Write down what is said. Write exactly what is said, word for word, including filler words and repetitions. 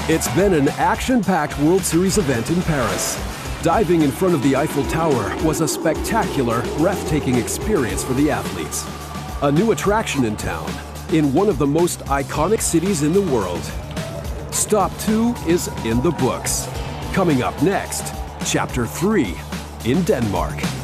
It's been an action-packed World Series event in Paris. Diving in front of the Eiffel Tower was a spectacular, breathtaking experience for the athletes. A new attraction in town, in one of the most iconic cities in the world. Stop two is in the books. Coming up next, Chapter three in Denmark.